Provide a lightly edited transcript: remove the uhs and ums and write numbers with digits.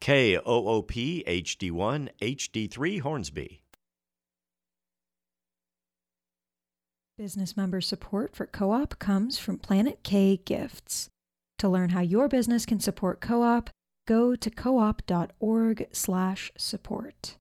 KOOP HD1 HD3 Hornsby. Business member support for Co-op comes from Planet K Gifts. To learn how your business can support Co-op, go to coop.org/support.